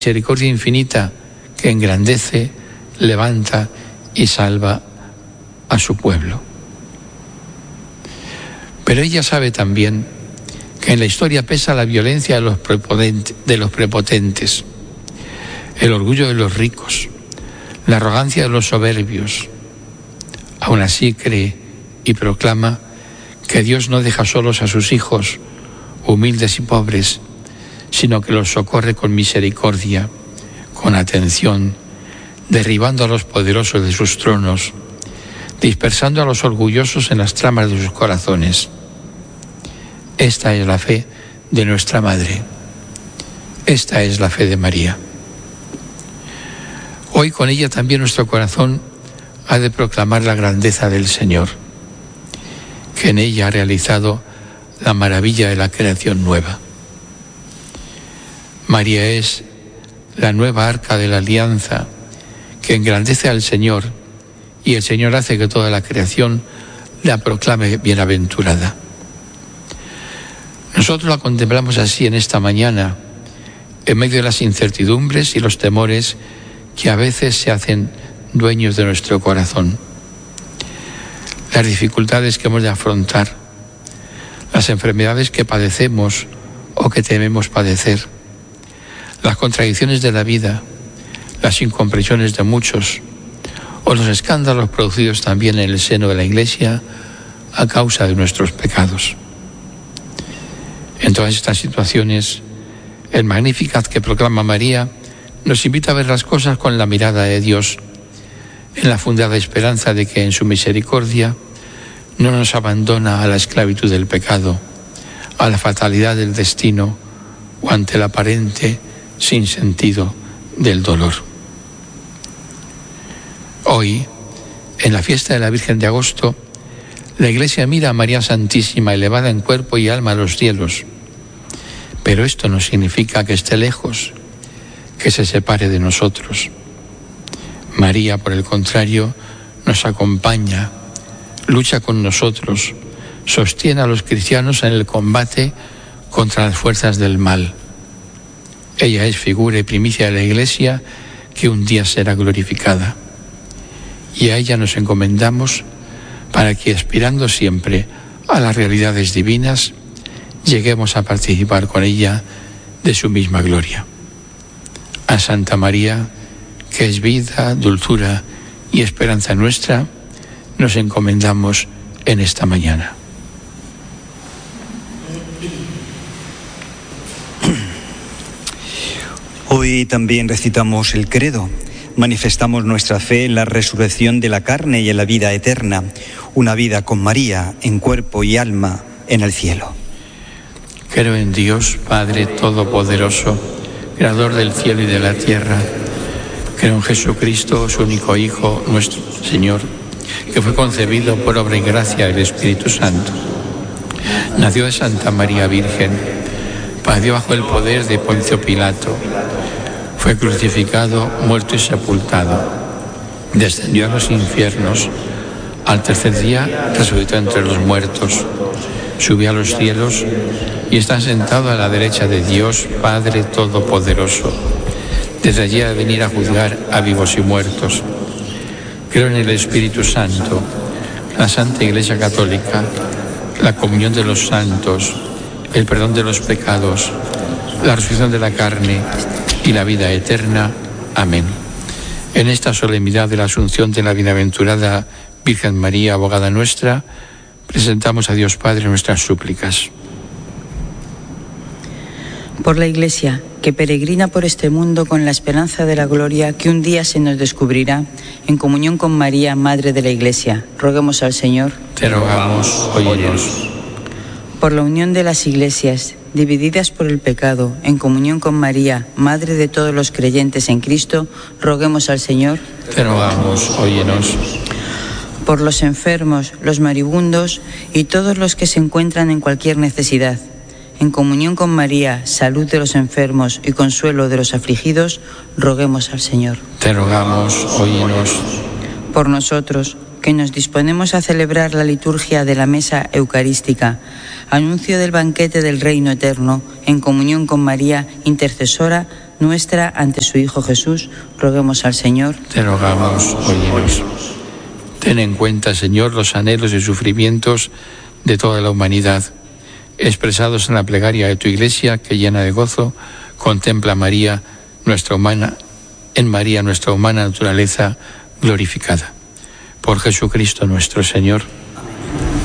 misericordia infinita que engrandece, levanta y salva a su pueblo. Pero ella sabe también que en la historia pesa la violencia de los prepotentes, el orgullo de los ricos, la arrogancia de los soberbios. Aún así cree y proclama que Dios no deja solos a sus hijos, humildes y pobres, sino que los socorre con misericordia, con atención, derribando a los poderosos de sus tronos, dispersando a los orgullosos en las tramas de sus corazones. Esta es la fe de nuestra Madre. Esta es la fe de María. Hoy con ella también nuestro corazón ha de proclamar la grandeza del Señor, que en ella ha realizado la maravilla de la creación nueva. María es la nueva arca de la alianza que engrandece al Señor, y el Señor hace que toda la creación la proclame bienaventurada. Nosotros la contemplamos así en esta mañana, en medio de las incertidumbres y los temores que a veces se hacen dueños de nuestro corazón. Las dificultades que hemos de afrontar, las enfermedades que padecemos o que tememos padecer, las contradicciones de la vida, las incomprensiones de muchos o los escándalos producidos también en el seno de la Iglesia a causa de nuestros pecados. En todas estas situaciones, el Magnificat que proclama María nos invita a ver las cosas con la mirada de Dios, en la fundada esperanza de que en su misericordia no nos abandona a la esclavitud del pecado, a la fatalidad del destino o ante el aparente sinsentido del dolor. Hoy, en la fiesta de la Virgen de Agosto, la Iglesia mira a María Santísima elevada en cuerpo y alma a los cielos, pero esto no significa que esté lejos, que se separe de nosotros. María, por el contrario, nos acompaña, lucha con nosotros, sostiene a los cristianos en el combate contra las fuerzas del mal. Ella es figura y primicia de la Iglesia que un día será glorificada. Y a ella nos encomendamos para que, aspirando siempre a las realidades divinas, lleguemos a participar con ella de su misma gloria. A Santa María, que es vida, dulzura y esperanza nuestra, nos encomendamos en esta mañana. Hoy también recitamos el credo. Manifestamos nuestra fe en la resurrección de la carne y en la vida eterna, una vida con María en cuerpo y alma en el cielo. Creo en Dios, Padre Todopoderoso, Creador del cielo y de la tierra. Creo en Jesucristo, su único Hijo, nuestro Señor, que fue concebido por obra y gracia del Espíritu Santo. Nació de Santa María Virgen, padeció bajo el poder de Poncio Pilato, fue crucificado, muerto y sepultado, descendió a los infiernos, al tercer día resucitó entre los muertos, subió a los cielos y está sentado a la derecha de Dios, Padre Todopoderoso. Desde allí ha de venir a juzgar a vivos y muertos. Creo en el Espíritu Santo, la Santa Iglesia Católica, la comunión de los santos, el perdón de los pecados, la resurrección de la carne y la vida eterna. Amén. En esta solemnidad de la Asunción de la bienaventurada Virgen María, abogada nuestra, presentamos a Dios Padre nuestras súplicas. Por la Iglesia, que peregrina por este mundo con la esperanza de la gloria que un día se nos descubrirá, en comunión con María, Madre de la Iglesia, roguemos al Señor. Te rogamos, óyenos. Por la unión de las iglesias, divididas por el pecado, en comunión con María, Madre de todos los creyentes en Cristo, roguemos al Señor. Te rogamos, óyenos. Por los enfermos, los moribundos y todos los que se encuentran en cualquier necesidad, en comunión con María, salud de los enfermos y consuelo de los afligidos, roguemos al Señor. Te rogamos, óyenos. Por nosotros, que nos disponemos a celebrar la liturgia de la mesa eucarística, anuncio del banquete del reino eterno, en comunión con María, intercesora nuestra ante su Hijo Jesús, roguemos al Señor. Te rogamos, óyenos. Ten en cuenta, Señor, los anhelos y sufrimientos de toda la humanidad, expresados en la plegaria de tu Iglesia, que llena de gozo contempla a María, nuestra humana naturaleza glorificada. Por Jesucristo nuestro Señor.